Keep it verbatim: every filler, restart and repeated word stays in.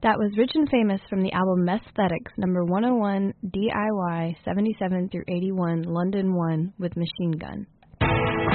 That was Rich and Famous from the album Mesthetics, number one oh one, D I Y, seventy-seven through eighty-one, London one, with Machine Gun.